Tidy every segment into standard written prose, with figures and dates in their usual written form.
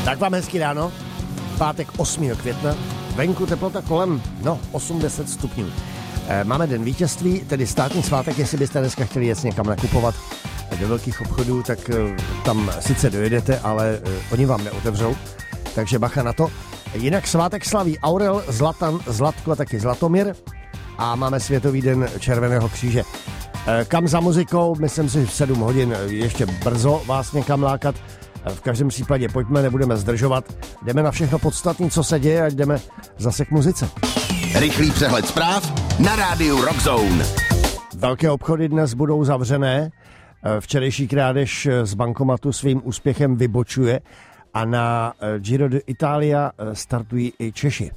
Tak vám hezký ráno, pátek 8. května, venku teplota kolem 80 stupňů. Máme den vítězství, tedy státní svátek, jestli byste dneska chtěli jet někam nakupovat do velkých obchodů, tak tam sice dojedete, ale oni vám neotevřou, takže bacha na to. Jinak svátek slaví Aurel, Zlatan, Zlatko a taky Zlatomír a máme Světový den Červeného kříže. Kam za muzikou, myslím si, v 7 hodin ještě brzo vás někam lákat. V každém případě pojďme, nebudeme zdržovat. Jdeme na všechno podstatné, co se děje, a jdeme zase k muzice. Rychlý přehled zpráv na rádiu Rock Zone. Velké obchody dnes budou zavřené. Včerejší krádež z bankomatu svým úspěchem vybočuje a na Giro d'Italia startují i Češi.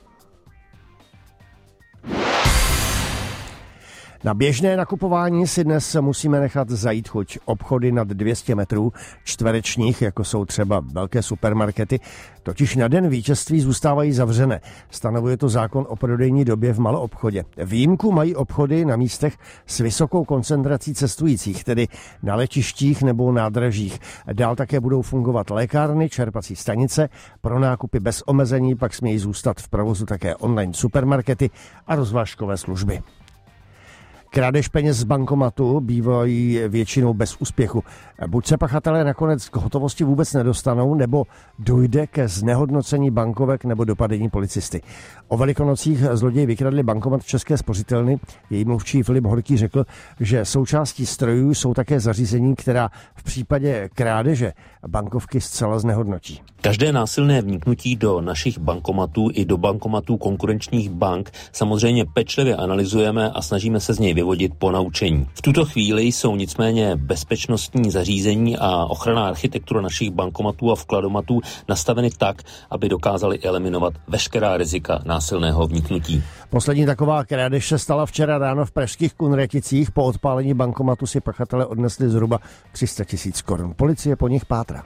Na běžné nakupování si dnes musíme nechat zajít chuť. Obchody nad 200 metrů čtverečních, jako jsou třeba velké supermarkety, totiž na den vítězství zůstávají zavřené. Stanovuje to zákon o prodejní době v maloobchodě. Výjimku mají obchody na místech s vysokou koncentrací cestujících, tedy na letištích nebo nádražích. Dál také budou fungovat lékárny, čerpací stanice, pro nákupy bez omezení pak smějí zůstat v provozu také online supermarkety a rozvážkové služby. Krádež peněz z bankomatu bývají většinou bez úspěchu. Buď se pachatelé nakonec k hotovosti vůbec nedostanou, nebo dojde ke znehodnocení bankovek nebo dopadení policisty. O Velikonocích zloději vykradli bankomat České spořitelny. Její mluvčí Filip Horký řekl, že součástí strojů jsou také zařízení, která v případě krádeže bankovky zcela znehodnotí. Každé násilné vniknutí do našich bankomatů i do bankomatů konkurenčních bank samozřejmě pečlivě analyzujeme a snažíme se z něj vyvodit ponaučení. V tuto chvíli jsou nicméně bezpečnostní zařízení a ochranná architektura našich bankomatů a vkladomatů nastaveny tak, aby dokázaly eliminovat veškerá rizika násilného vniknutí. Poslední taková krádež se stala včera ráno v pražských Kunraticích. Po odpálení bankomatu si pachatelé odnesli zhruba 300 000 korun. Policie po nich pátrá.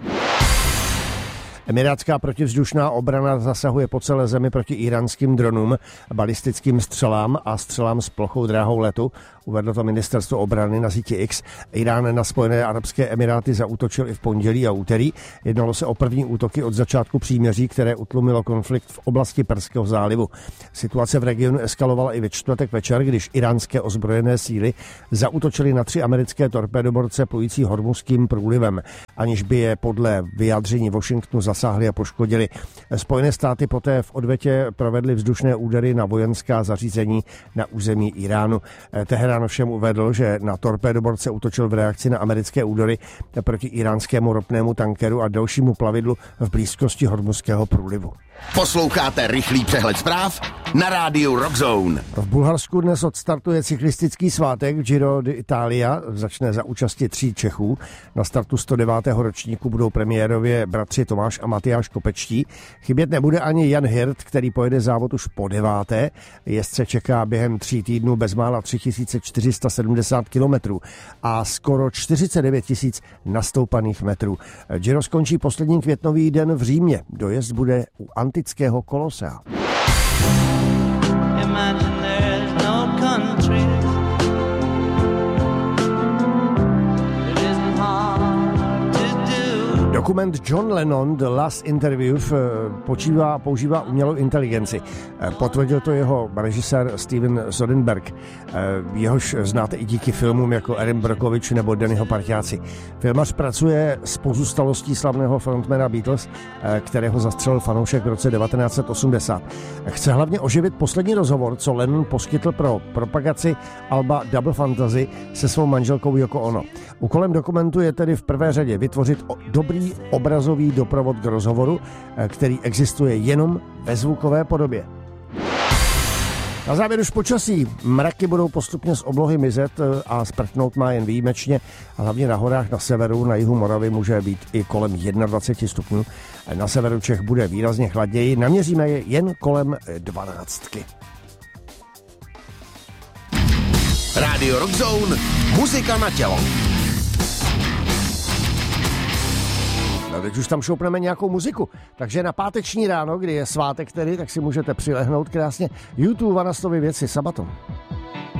Emirátská protivzdušná obrana zasahuje po celé zemi proti íránským dronům, balistickým střelám a střelám s plochou dráhou letu. Uvedlo to ministerstvo obrany na síti X. Irán na Spojené arabské emiráty zaútočil i v pondělí a úterý. Jednalo se o první útoky od začátku příměří, které utlumilo konflikt v oblasti Perského zálivu. Situace v regionu eskalovala i ve čtvrtek večer, když iránské ozbrojené síly zaútočily na 3 americké torpédoborce plující Hormuzským průlivem, aniž by je podle vyjádření Washingtonu zasáhli a poškodili. Spojené státy poté v odvetě provedly vzdušné údery na vojenská zařízení na území Iránu. Teherán ovšem uvedl, že na torpédoborce útočil v reakci na americké údery proti iránskému ropnému tankeru a dalšímu plavidlu v blízkosti Hormuzského průlivu. Posloucháte rychlý přehled zpráv na rádiu Rock Zone. V Bulharsku dnes odstartuje cyklistický svátek Giro d'Italia. Začne za účasti 3 Čechů. Na startu 109. ročníku budou premiérově bratři Tomáš a Matyáš Kopečtí. Chybět nebude ani Jan Hirt, který pojede závod už po 9. Jezdce čeká během 3 týdnů bezmála 3470 kilometrů a skoro 49 000 nastoupaných metrů. Giro skončí poslední květnový den v Římě. Dojezd bude u antického Kolosea. Dokument John Lennon The Last Interview používá umělou inteligenci. Potvrdil to jeho režisér Steven Soderbergh. Jehož znáte i díky filmům jako Erin Brockovich nebo Dannyho parťáci. Filmař pracuje s pozůstalostí slavného frontmana Beatles, kterého zastřelil fanoušek v roce 1980. Chce hlavně oživit poslední rozhovor, co Lennon poskytl pro propagaci alba Double Fantasy se svou manželkou Yoko Ono. Úkolem dokumentu je tedy v prvé řadě vytvořit dobrý obrazový doprovod k rozhovoru, který existuje jenom ve zvukové podobě. Na závěr už počasí. Mraky budou postupně z oblohy mizet a sprchnout má jen výjimečně. A hlavně na horách na severu, na jihu Moravy může být i kolem 21 stupňů. Na severu Čech bude výrazně chladněji. Naměříme je jen kolem 12. Radio Rock Zone, muzika na tělo. No, teď už tam šoupneme nějakou muziku. Takže na páteční ráno, kdy je svátek tedy, tak si můžete přilehnout krásně YouTube a na 100 věci Sabaton.